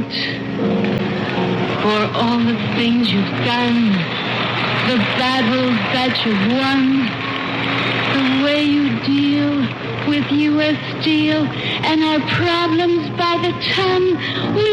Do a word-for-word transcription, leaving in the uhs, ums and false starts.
debt for all the things you've done, the battles that you've won, the way you deal with U S Steel and our problems by the ton. We